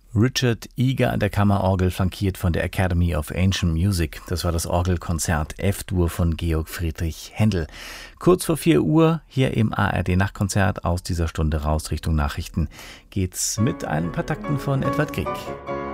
Richard Eager an der Kammerorgel, flankiert von der Academy of Ancient Music. Das war das Orgelkonzert F-Dur von Georg Friedrich Händel. Kurz vor 4 Uhr hier im ARD-Nachtkonzert. Aus dieser Stunde raus Richtung Nachrichten geht's mit ein paar Takten von Edward Grieg.